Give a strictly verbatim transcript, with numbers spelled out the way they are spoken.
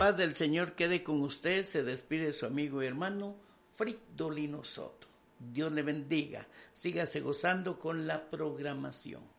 paz del Señor quede con usted. Se despide su amigo y hermano Fridolino Soto. Dios le bendiga. Sígase gozando con la programación.